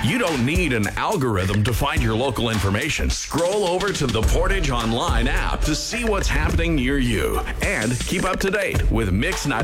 You don't need an algorithm to find your local information. Scroll over to the Portage Online app to see what's happening near you and keep up to date with Mix 90.